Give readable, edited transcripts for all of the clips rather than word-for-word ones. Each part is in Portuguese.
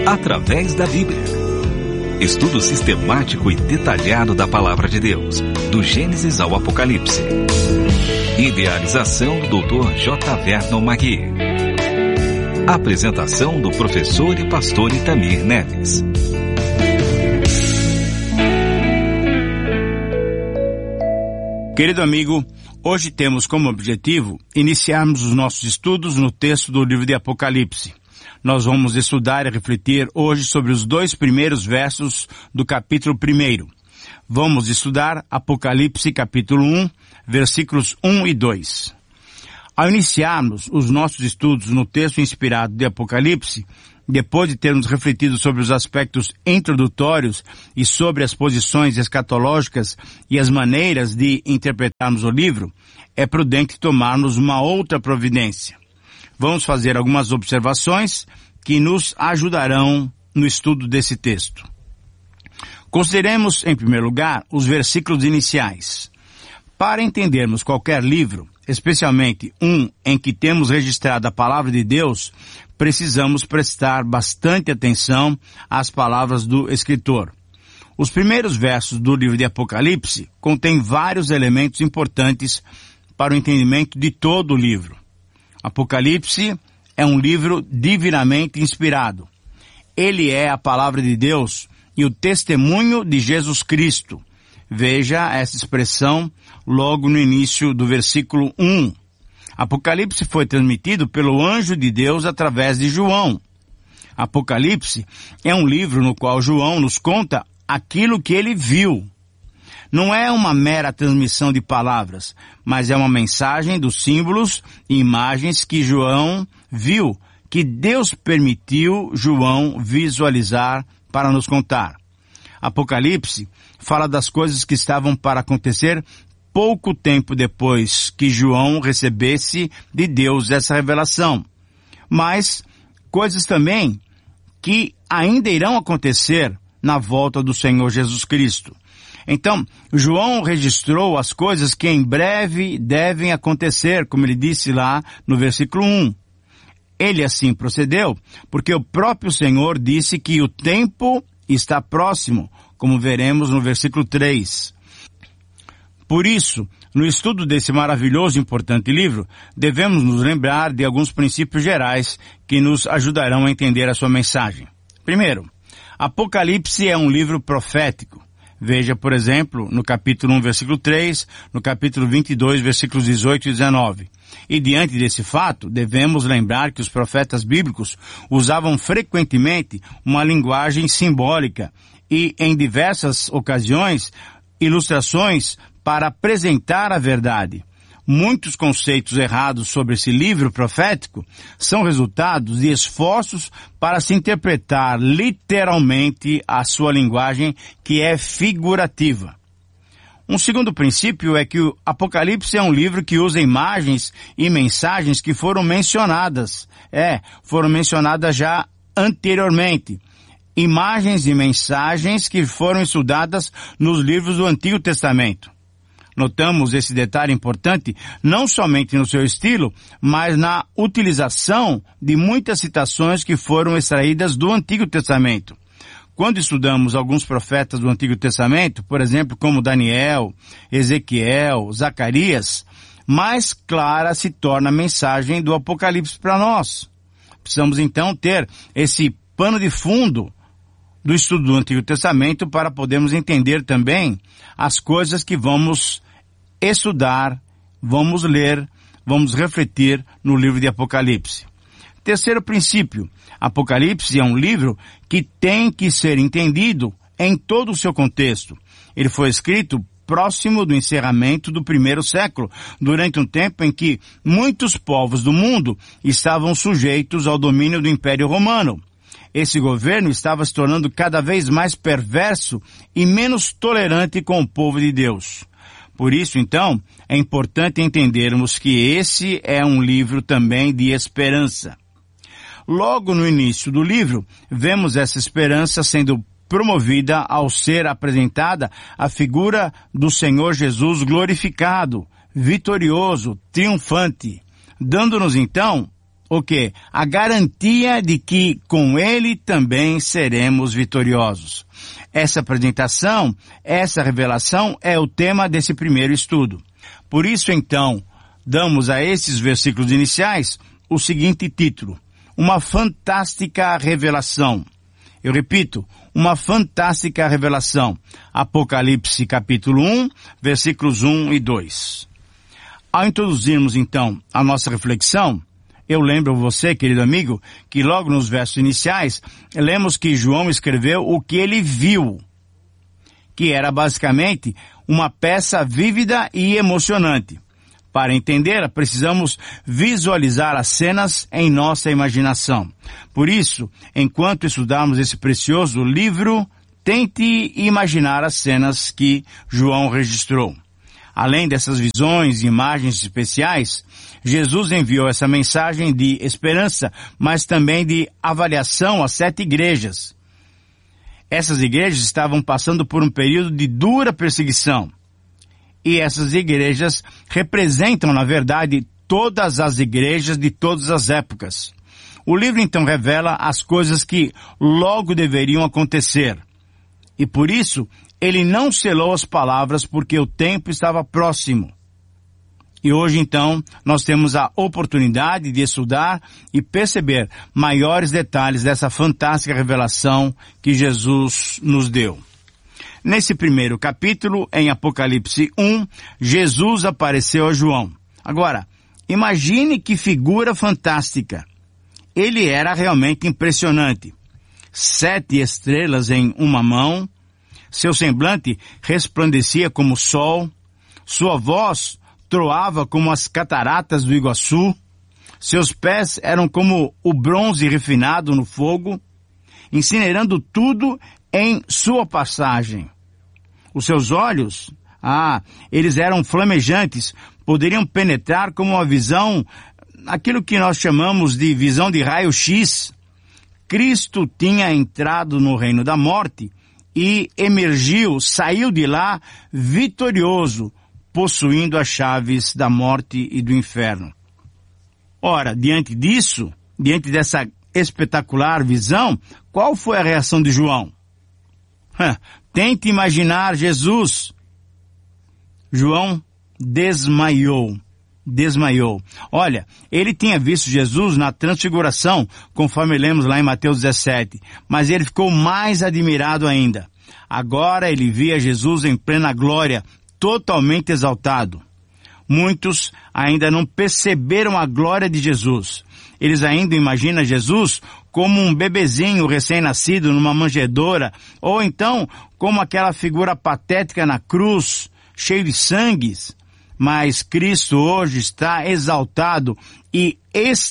através da Bíblia. Estudo sistemático e detalhado da Palavra de Deus, do Gênesis ao Apocalipse. Idealização do Dr. J. Vernon Magui. Apresentação do professor e pastor Itamir Neves. Querido amigo, hoje temos como objetivo iniciarmos os nossos estudos no texto do livro de Apocalipse. Nós vamos estudar e refletir hoje sobre os 2 primeiros versos do capítulo 1. Vamos estudar Apocalipse capítulo 1, versículos 1 e 2. Ao iniciarmos os nossos estudos no texto inspirado de Apocalipse, depois de termos refletido sobre os aspectos introdutórios e sobre as posições escatológicas e as maneiras de interpretarmos o livro, é prudente tomarmos uma outra providência. Vamos fazer algumas observações que nos ajudarão no estudo desse texto. Consideremos, em primeiro lugar, os versículos iniciais. Para entendermos qualquer livro, especialmente um em que temos registrado a palavra de Deus, precisamos prestar bastante atenção às palavras do escritor. Os primeiros versos do livro de Apocalipse contêm vários elementos importantes para o entendimento de todo o livro. Apocalipse é um livro divinamente inspirado. Ele é a palavra de Deus e o testemunho de Jesus Cristo. Veja essa expressão logo no início do versículo 1. Apocalipse foi transmitido pelo anjo de Deus através de João. Apocalipse é um livro no qual João nos conta aquilo que ele viu. Não é uma mera transmissão de palavras, mas é uma mensagem dos símbolos e imagens que João viu, que Deus permitiu João visualizar para nos contar. Apocalipse fala das coisas que estavam para acontecer pouco tempo depois que João recebesse de Deus essa revelação, mas coisas também que ainda irão acontecer na volta do Senhor Jesus Cristo. Então, João registrou as coisas que em breve devem acontecer, como ele disse lá no versículo 1. Ele assim procedeu, porque o próprio Senhor disse que o tempo está próximo, como veremos no versículo 3. Por isso, no estudo desse maravilhoso e importante livro, devemos nos lembrar de alguns princípios gerais que nos ajudarão a entender a sua mensagem. Primeiro, Apocalipse é um livro profético. Veja, por exemplo, no capítulo 1, versículo 3, no capítulo 22, versículos 18 e 19. E diante desse fato, devemos lembrar que os profetas bíblicos usavam frequentemente uma linguagem simbólica e, em diversas ocasiões, ilustrações para apresentar a verdade. Muitos conceitos errados sobre esse livro profético são resultados de esforços para se interpretar literalmente a sua linguagem, que é figurativa. Um segundo princípio é que o Apocalipse é um livro que usa imagens e mensagens que foram mencionadas já anteriormente. Imagens e mensagens que foram estudadas nos livros do Antigo Testamento. Notamos esse detalhe importante não somente no seu estilo, mas na utilização de muitas citações que foram extraídas do Antigo Testamento. Quando estudamos alguns profetas do Antigo Testamento, por exemplo, como Daniel, Ezequiel, Zacarias, mais clara se torna a mensagem do Apocalipse para nós. Precisamos então ter esse pano de fundo do estudo do Antigo Testamento para podermos entender também as coisas que vamos estudar, vamos ler, vamos refletir no livro de Apocalipse. Terceiro princípio, Apocalipse é um livro que tem que ser entendido em todo o seu contexto. Ele foi escrito próximo do encerramento do 1º século, durante um tempo em que muitos povos do mundo estavam sujeitos ao domínio do Império Romano. Esse governo estava se tornando cada vez mais perverso e menos tolerante com o povo de Deus. Por isso, então, é importante entendermos que esse é um livro também de esperança. Logo no início do livro, vemos essa esperança sendo promovida ao ser apresentada a figura do Senhor Jesus glorificado, vitorioso, triunfante, dando-nos então o quê? A garantia de que com ele também seremos vitoriosos. Essa apresentação, essa revelação é o tema desse primeiro estudo. Por isso, então, damos a esses versículos iniciais o seguinte título: uma fantástica revelação. Eu repito, uma fantástica revelação. Apocalipse capítulo 1, versículos 1 e 2. Ao introduzirmos, então, a nossa reflexão, eu lembro você, querido amigo, que logo nos versos iniciais, lemos que João escreveu o que ele viu, que era basicamente uma peça vívida e emocionante. Para entender, precisamos visualizar as cenas em nossa imaginação. Por isso, enquanto estudarmos esse precioso livro, tente imaginar as cenas que João registrou. Além dessas visões e imagens especiais, Jesus enviou essa mensagem de esperança, mas também de avaliação a 7 igrejas. Essas igrejas estavam passando por um período de dura perseguição. E essas igrejas representam, na verdade, todas as igrejas de todas as épocas. O livro então revela as coisas que logo deveriam acontecer. E por isso, ele não selou as palavras porque o tempo estava próximo. E hoje então, nós temos a oportunidade de estudar e perceber maiores detalhes dessa fantástica revelação que Jesus nos deu. Nesse primeiro capítulo, em Apocalipse 1, Jesus apareceu a João. Agora, imagine que figura fantástica. Ele era realmente impressionante. 7 estrelas em uma mão, seu semblante resplandecia como o sol, sua voz troava como as cataratas do Iguaçu, seus pés eram como o bronze refinado no fogo, incinerando tudo em sua passagem. Os seus olhos, eles eram flamejantes, poderiam penetrar como uma visão, aquilo que nós chamamos de visão de raio-x. Cristo tinha entrado no reino da morte e saiu de lá vitorioso, possuindo as chaves da morte e do inferno. Ora, diante dessa espetacular visão, qual foi a reação de João? Tente imaginar Jesus. João desmaiou. Olha, ele tinha visto Jesus na transfiguração, conforme lemos lá em Mateus 17, mas ele ficou mais admirado ainda. Agora ele via Jesus em plena glória, totalmente exaltado. Muitos ainda não perceberam a glória de Jesus. Eles ainda imaginam Jesus como um bebezinho recém-nascido numa manjedoura, ou então como aquela figura patética na cruz, cheio de sangues. Mas Cristo hoje está exaltado e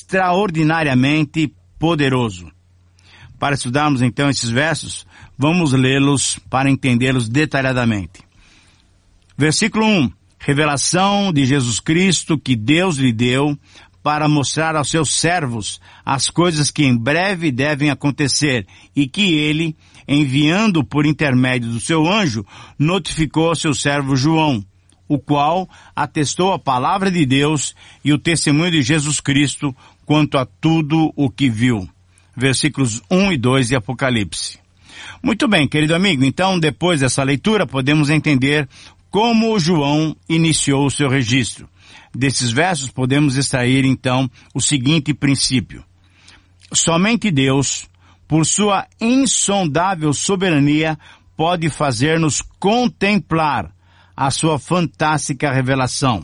extraordinariamente poderoso. Para estudarmos então esses versos, vamos lê-los para entendê-los detalhadamente. Versículo 1. Revelação de Jesus Cristo que Deus lhe deu para mostrar aos seus servos as coisas que em breve devem acontecer e que ele, enviando por intermédio do seu anjo, notificou ao seu servo João, o qual atestou a palavra de Deus e o testemunho de Jesus Cristo quanto a tudo o que viu. Versículos 1 e 2 de Apocalipse. Muito bem, querido amigo, então depois dessa leitura podemos entender como João iniciou o seu registro. Desses versos podemos extrair então o seguinte princípio: somente Deus, por sua insondável soberania, pode fazer-nos contemplar a sua fantástica revelação.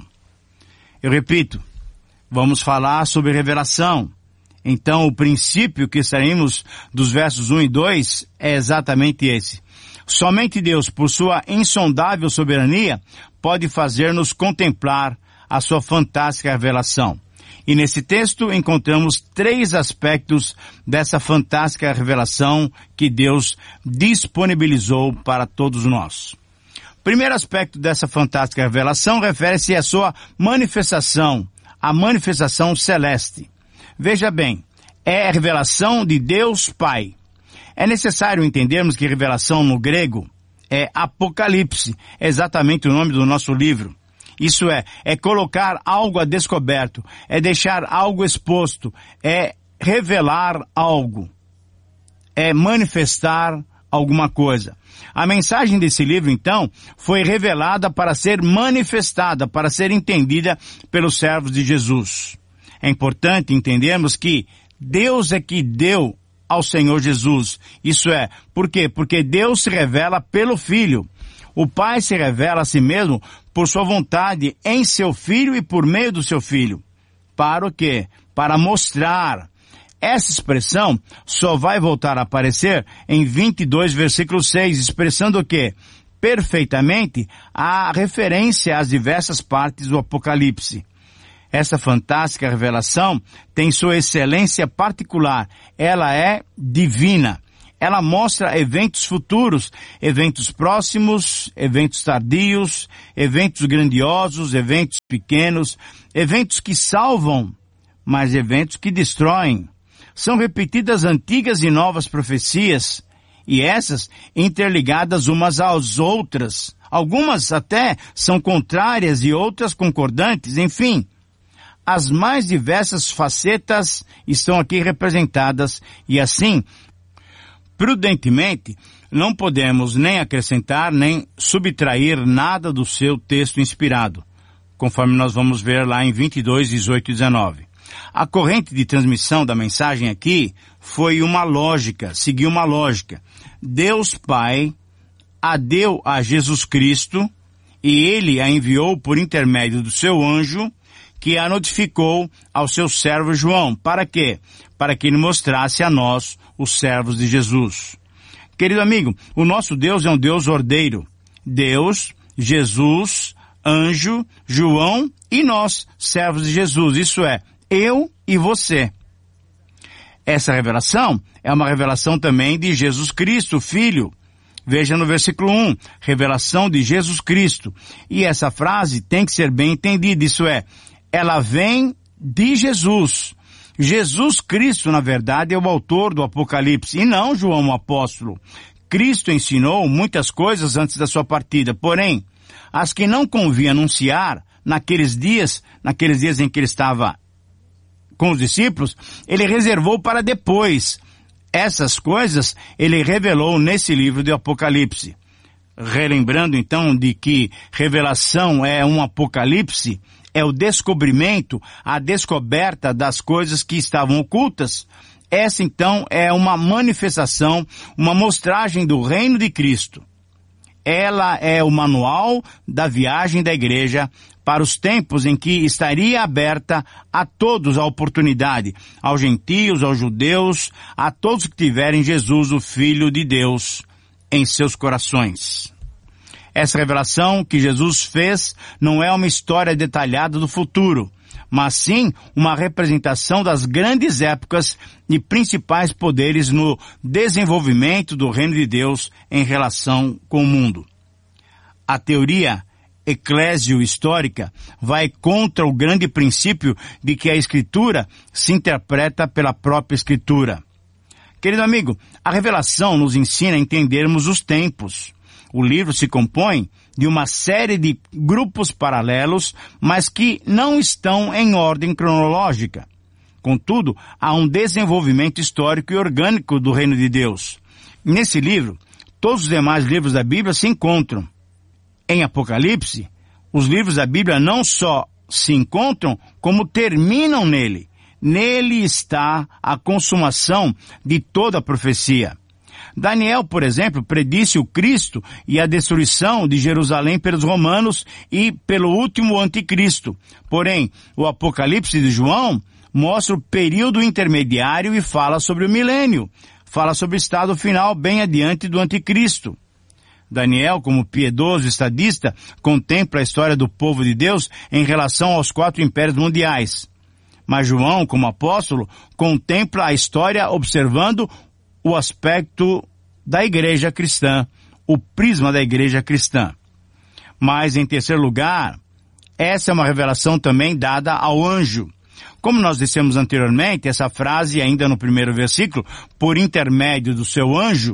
Eu repito, vamos falar sobre revelação. Então o princípio que extraímos dos versos 1 e 2 é exatamente esse. Somente Deus, por sua insondável soberania, pode fazer-nos contemplar a sua fantástica revelação. E nesse texto encontramos 3 aspectos dessa fantástica revelação que Deus disponibilizou para todos nós. O primeiro aspecto dessa fantástica revelação refere-se à sua manifestação, a manifestação celeste. Veja bem, é a revelação de Deus Pai. É necessário entendermos que revelação no grego é Apocalipse, exatamente o nome do nosso livro. Isso é colocar algo a descoberto, é deixar algo exposto, é revelar algo, é manifestar alguma coisa. A mensagem desse livro, então, foi revelada para ser manifestada, para ser entendida pelos servos de Jesus. É importante entendermos que Deus é que deu ao Senhor Jesus. Isso é, por quê? Porque Deus se revela pelo Filho. O Pai se revela a si mesmo por sua vontade em seu Filho e por meio do seu Filho. Para o quê? Para mostrar. Essa expressão só vai voltar a aparecer em 22, versículo 6, expressando o quê? Perfeitamente a referência às diversas partes do Apocalipse. Essa fantástica revelação tem sua excelência particular. Ela é divina. Ela mostra eventos futuros, eventos próximos, eventos tardios, eventos grandiosos, eventos pequenos, eventos que salvam, mas eventos que destroem. São repetidas antigas e novas profecias, e essas interligadas umas às outras. Algumas até são contrárias e outras concordantes, enfim. As mais diversas facetas estão aqui representadas e assim, prudentemente, não podemos nem acrescentar nem subtrair nada do seu texto inspirado, conforme nós vamos ver lá em 22, 18 e 19. A corrente de transmissão da mensagem aqui foi uma lógica, seguiu uma lógica. Deus Pai a deu a Jesus Cristo e Ele a enviou por intermédio do seu anjo, que a notificou ao seu servo João. Para quê? Para que ele mostrasse a nós, os servos de Jesus. Querido amigo, o nosso Deus é um Deus ordeiro. Deus, Jesus, anjo, João e nós, servos de Jesus. Isso é, eu e você. Essa revelação é uma revelação também de Jesus Cristo, Filho. Veja no versículo 1, revelação de Jesus Cristo. E essa frase tem que ser bem entendida, isso é, ela vem de Jesus. Jesus Cristo, na verdade, é o autor do Apocalipse, e não João o apóstolo. Cristo ensinou muitas coisas antes da sua partida, porém, as que não convinha anunciar naqueles dias em que ele estava com os discípulos, ele reservou para depois. Essas coisas ele revelou nesse livro do Apocalipse. Relembrando então de que revelação é um apocalipse, é o descobrimento, a descoberta das coisas que estavam ocultas. Essa então é uma manifestação, uma mostragem do reino de Cristo. Ela é o manual da viagem da igreja para os tempos em que estaria aberta a todos a oportunidade, aos gentios, aos judeus, a todos que tiverem Jesus, o Filho de Deus, em seus corações. Essa revelação que Jesus fez não é uma história detalhada do futuro, mas sim uma representação das grandes épocas e principais poderes no desenvolvimento do reino de Deus em relação com o mundo. A teoria eclésio-histórica vai contra o grande princípio de que a Escritura se interpreta pela própria Escritura. Querido amigo, a revelação nos ensina a entendermos os tempos. O livro se compõe de uma série de grupos paralelos, mas que não estão em ordem cronológica. Contudo, há um desenvolvimento histórico e orgânico do reino de Deus. Nesse livro, todos os demais livros da Bíblia se encontram. Em Apocalipse, os livros da Bíblia não só se encontram, como terminam nele. Nele está a consumação de toda a profecia. Daniel, por exemplo, predisse o Cristo e a destruição de Jerusalém pelos romanos e pelo último anticristo. Porém, o Apocalipse de João mostra o período intermediário e fala sobre o milênio. Fala sobre o estado final bem adiante do anticristo. Daniel, como piedoso estadista, contempla a história do povo de Deus em relação aos 4 impérios mundiais. Mas João, como apóstolo, contempla a história observando o aspecto da igreja cristã, o prisma da igreja cristã. Mas, em terceiro lugar, essa é uma revelação também dada ao anjo. Como nós dissemos anteriormente, essa frase, ainda no primeiro versículo, por intermédio do seu anjo,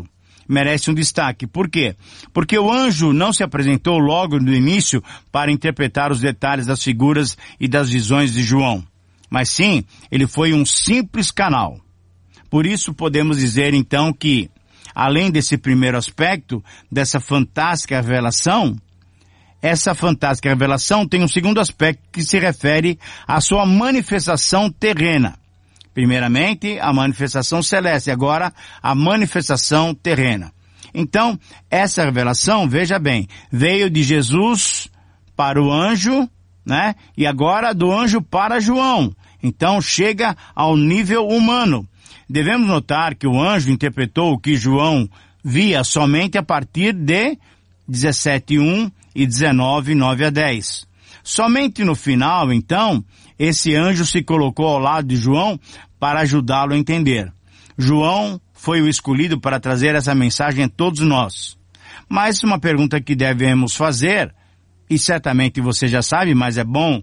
merece um destaque. Por quê? Porque o anjo não se apresentou logo no início para interpretar os detalhes das figuras e das visões de João, mas sim, ele foi um simples canal. Por isso podemos dizer então que, além desse primeiro aspecto, dessa fantástica revelação, essa fantástica revelação tem um segundo aspecto que se refere à sua manifestação terrena. Primeiramente, a manifestação celeste, agora a manifestação terrena. Então, essa revelação, veja bem, veio de Jesus para o anjo, né? E agora do anjo para João. Então, chega ao nível humano. Devemos notar que o anjo interpretou o que João via somente a partir de 17:1 e 19:9 a 10. Somente no final, então, esse anjo se colocou ao lado de João para ajudá-lo a entender. João foi o escolhido para trazer essa mensagem a todos nós. Mas uma pergunta que devemos fazer, e certamente você já sabe, mas é bom